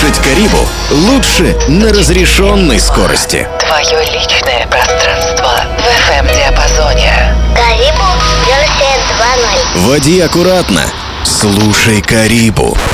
Слушать Карибу лучше на разрешенной скорости. Твое личное пространство в FM-диапазоне. Карибу, версия 2.0. Води аккуратно. Слушай Карибу.